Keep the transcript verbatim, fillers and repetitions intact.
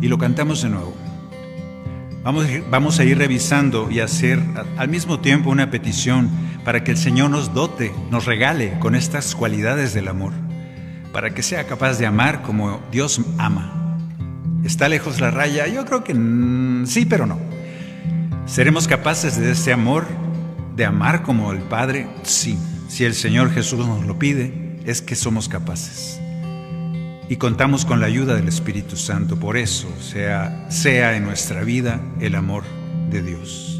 y lo cantamos de nuevo. Vamos, vamos a ir revisando y hacer al mismo tiempo una petición para que el Señor nos dote, nos regale con estas cualidades del amor, para que sea capaz de amar como Dios ama. ¿Está lejos la raya? Yo creo que mmm, sí, pero no. ¿Seremos capaces de este amor, de amar como el Padre? Sí. Si el Señor Jesús nos lo pide, es que somos capaces. Y contamos con la ayuda del Espíritu Santo. Por eso sea, sea en nuestra vida el amor de Dios.